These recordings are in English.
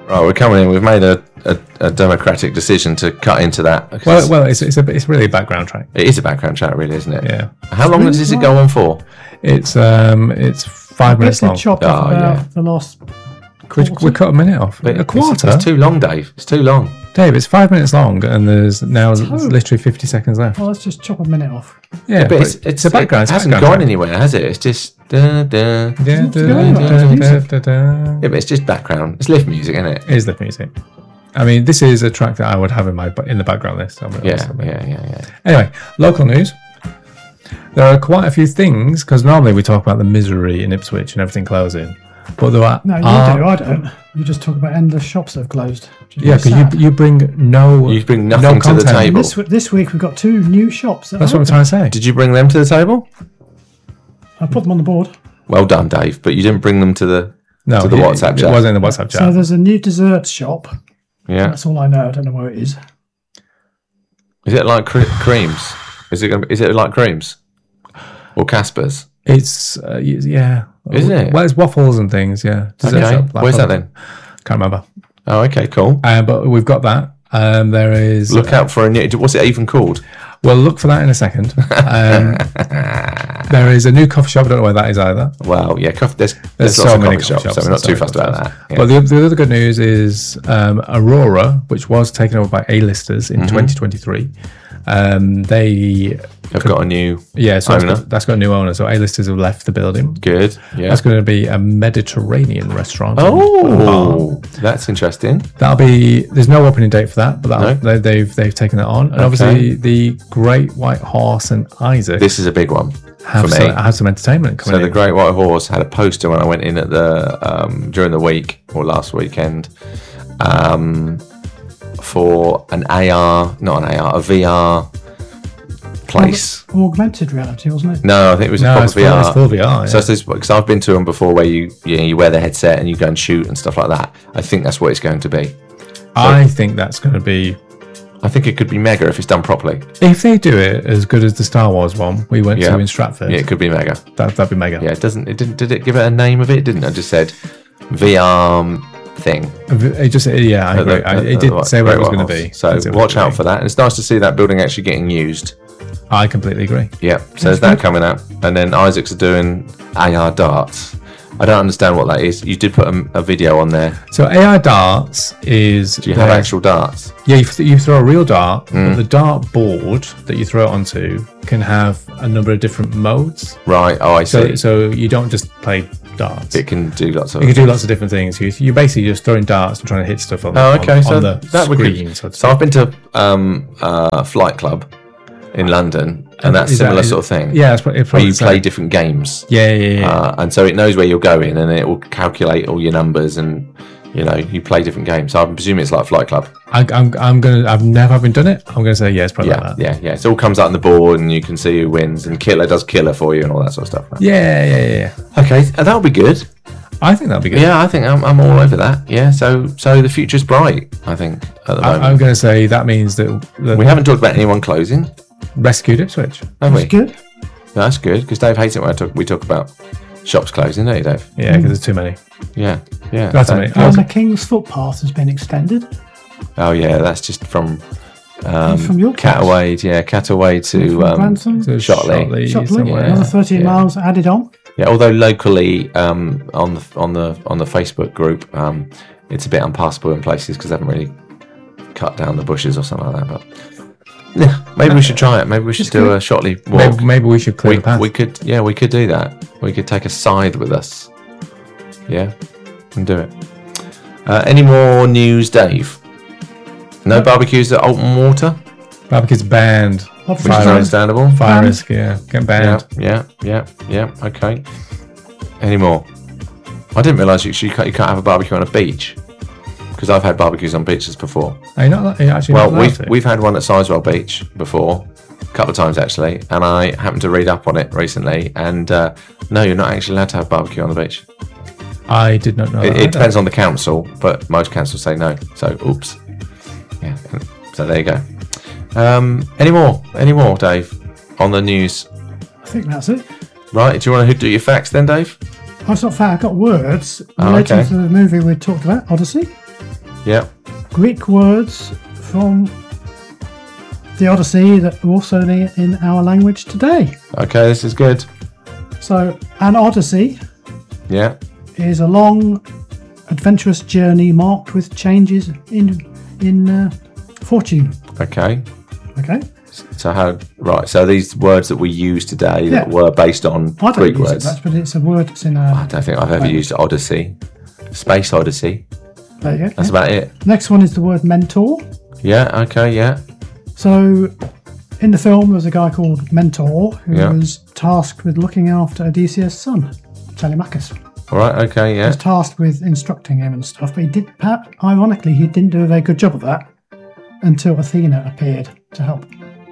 Right, we're coming in. We've made a democratic decision to cut into that. Well, it's really a background track. It is a background track, really, isn't it? Yeah. How long does it go on for? It's 5 minutes long. Chopped off about the last quarter. We cut a minute off. A quarter? It's too long, Dave. It's too long. Dave, it's 5 minutes long, and there's now literally 50 seconds left. Well, let's just chop a minute off. Yeah, but it's a background. It hasn't gone anywhere, has it? It's just. Yeah, but it's just background. It's lift music, isn't it? It is lift music. I mean, this is a track that I would have in the background list. Yeah. Anyway, local news. There are quite a few things, because normally we talk about the misery in Ipswich and everything closing. But there are. No, you do. I don't. You just talk about endless shops that have closed. Yeah, because you bring nothing to the table. This week we've got 2 new shops. That's what I'm trying to say. Did you bring them to the table? I put them on the board. Well done, Dave. But you didn't bring them to the WhatsApp chat. It wasn't in the WhatsApp chat. So there's a new dessert shop. Yeah, that's all I know. I don't know where it is. Is it like creams? Is it like creams or Casper's? It's yeah. Isn't it? Well, it's waffles and things. Yeah. Okay. Where's that then? Can't remember. Oh, okay, cool. But we've got that. There is. Look out for a new. What's it even called? Well, look for that in a second. There is a new coffee shop. I don't know where that is either. Well, yeah, there's so lots of many coffee shops, so we're not too fussed about that. Yeah. But the other good news is Aurora, which was taken over by A-listers in 2023. They have got a new owner. That's got a new owner. So A-listers have left the building. Good. Yeah. That's going to be a Mediterranean restaurant. Oh, that's interesting. There's no opening date for that, but they've taken that on. And obviously the Great White Horse and Isaac. This is a big one for me. Have some entertainment coming in. So the Great White Horse had a poster when I went in at the during the week or last weekend. For a VR place. Augmented reality, wasn't it? No, I think it was proper VR. It's full VR. Yeah. So because I've been to them before, where you wear the headset and you go and shoot and stuff like that. I think that's what it's going to be. I think that's going to be. I think it could be mega if it's done properly. If they do it as good as the Star Wars one we went to in Stratford, yeah, it could be mega. That'd be mega. Yeah, did it give it a name of it? It didn't. I just said VR thing. It just, yeah, I agree. It didn't say what it was going to be. So watch out for that. And it's nice to see that building actually getting used. I completely agree. Yeah, so there's that coming up. And then Isaacs are doing AR darts. I don't understand what that is. You did put a video on there. So AI darts is... Do you have actual darts? Yeah, you throw a real dart, but the dart board that you throw it onto can have a number of different modes. Right, I see. So you don't just play darts. It can do lots of... You can do lots of different things. You basically just throwing darts and trying to hit stuff on the screen. So I've been to Flight Club in London, and that's similar sort of thing. Yeah, it's probably where you play different games. Yeah. And so it knows where you're going, and it will calculate all your numbers, and you play different games. So I'm presuming it's like Flight Club. I've never been done it. I'm gonna say it's probably like that. Yeah. It all comes out on the board, and you can see who wins, and Killer does Killer for you, and all that sort of stuff. Right? Yeah. Okay, that'll be good. I think that'll be good. Yeah, I think I'm all over that. Yeah, so the future's bright, I think, at the moment. I'm going to say that means that we haven't talked about anyone closing. Rescued Ipswich. Have we? That's good. That's good, because Dave hates it when we talk about shops closing, don't you, Dave? Yeah, because there's too many. Yeah. That's many. The King's Footpath has been extended. Oh, yeah, that's just from your Cataway, Cataway to Shotley. Shotley. Another 13 miles added on. Yeah, although locally on the Facebook group, it's a bit unpassable in places because they haven't really cut down the bushes or something like that. But yeah, maybe we should try it. Maybe we should do a Shotley walk. Maybe we should clear the path. We could do that. We could take a scythe with us. Yeah, and do it. Any more news, Dave? No barbecues at Alton Water. Barbecues banned. Which is understandable. Fire risk, get banned. Yeah. Okay. Any more? I didn't realise you can't have a barbecue on a beach, because I've had barbecues on beaches before. Are you not actually? Well, we've had one at Sizewell Beach before, a couple of times actually, and I happened to read up on it recently, and no, you're not actually allowed to have barbecue on the beach. I did not know. It depends on the council, but most councils say no. So, oops. Yeah. So there you go. Any more, Dave, on the news? I think that's it. Right, do you want to do your facts then, Dave? I've got words relating to the movie we talked about, Odyssey. Yeah. Greek words from the Odyssey that are also in our language today. Okay, this is good. So, an Odyssey Yeah. is a long, adventurous journey marked with changes in fortune. Okay. Okay? So how? Right. So these words that we use today that Yeah. were based on I don't Greek use words. it much, but it's a word that's in I a... don't think I've ever used Odyssey. Space Odyssey. There you go. That's yeah. about it. Next one is the word mentor. Yeah. Okay. Yeah. So, in the film, there was a guy called Mentor who Yeah. was tasked with looking after Odysseus' son, Telemachus. All right. Okay. He Yeah. was tasked with instructing him and stuff, but ironically, he didn't do a very good job of that until Athena appeared to help.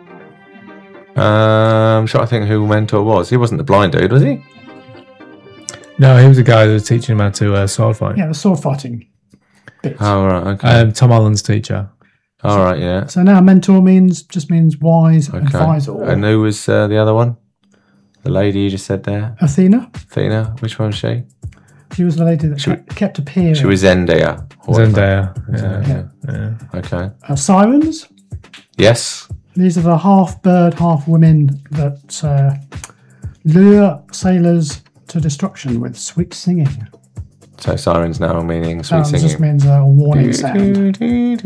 I'm trying to think who Mentor was. He wasn't the blind dude, was he? No, he was the guy that was teaching him how to sword fight. Yeah, the sword fighting bit. Oh, right. Okay. Tom Holland's teacher. All right. Yeah. So now mentor just means wise and Okay. advisor. And who was the other one? The lady you just said there, Athena, Athena. Which one was she? she was the lady that kept appearing. She was Zendaya. or whatever. Zendaya. Yeah. Okay. Sirens. Yes. These are the half bird, half women that lure sailors to destruction with sweet singing. So sirens now meaning sweet Sounds singing. just means a warning sound.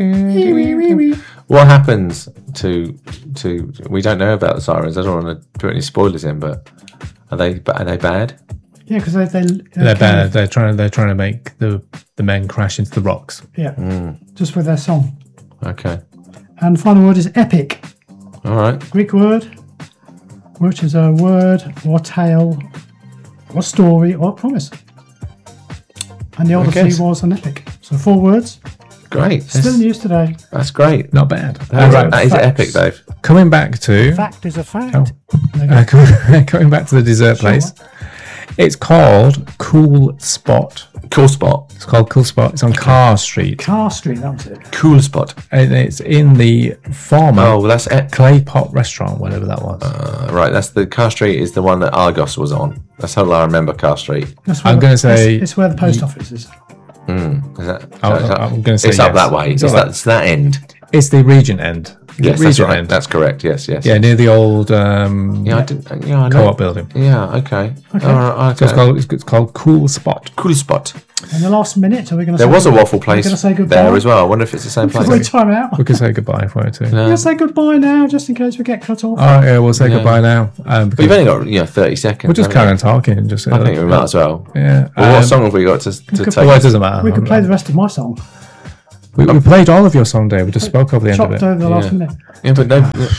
What happens to? We don't know about the sirens. I don't want to put any spoilers in, but are they bad? Yeah, because They're bad. They're trying to make the men crash into the rocks. Yeah, Hmm. just with their song. Okay. And the final word is epic. All right. Greek word, which is a word or tale or story or promise. And the Odyssey guess. was an epic. So 4 words, Great. still in use today. That's great. Not bad. That is facts. epic, Dave. Coming back to Fact is a fact. coming back to the dessert place. It's called Cool Spot. Cool spot. It's called Cool Spot. It's on Carr Street, Car Street, that was it. Cool spot. and it's in the former Oh, well, that's it. Clay Pot Restaurant, whatever that was. Right. That's the Car Street is the one that Argos was on. That's how I remember Car Street. That's where I'm gonna say- it's where the post office is. Is that? I'm gonna say it's up yes. that way. It's It's up that, it's that end. It's the Regent end. Yes, that's Regent right. end. That's correct. Yes. Yes. Yeah, near the old Yeah, I didn't. Yeah, I know. co-op building. Yeah. Okay. Okay. All right. So Okay. it's called Cool Spot. Cool spot. In the last minute, are we going to There was a waffle place We're going to say goodbye. there as well. I wonder if it's the same Before we place. time out. We could say goodbye if we wanted to. We're going to say goodbye now, just in case we get cut off. Oh yeah, we'll say goodbye now. But Because you've only got 30 seconds. we'll just haven't carry you? on talking and just. I think we might as well. Yeah. Well, what song have we got to take? Well, it doesn't matter. we could play the rest of my song. We played all of your song, Dave. We just spoke over the end of Chopped it. over the last Yeah. minute. Yeah, but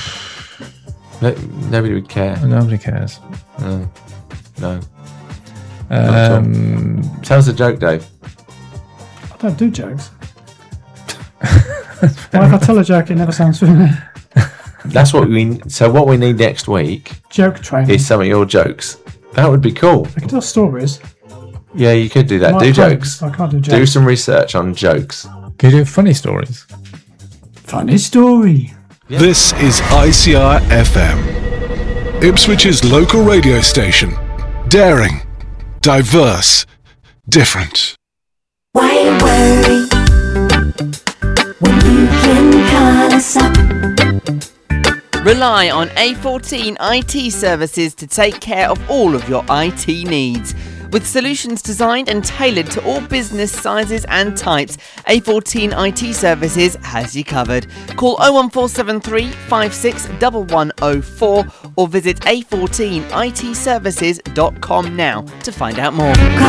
nobody would care. Nobody cares. No. Um, Tell us a joke, Dave. I don't do jokes. Why if I tell a joke, it never sounds familiar. That's what we. So what we need next week Joke train. is some of your jokes. That would be cool. I can tell stories. Yeah, you could do that. Well, Do I can't- jokes. I can't do Do jokes. some research on jokes. can you do funny stories? Funny story. This is ICR FM, Ipswich's local radio station. Daring, diverse, different. Why worry when you can call us up? Rely on A14 IT services to take care of all of your IT needs. With solutions designed and tailored to all business sizes and types, A14 IT Services has you covered. Call 01473 561104 or visit a14itservices.com now to find out more.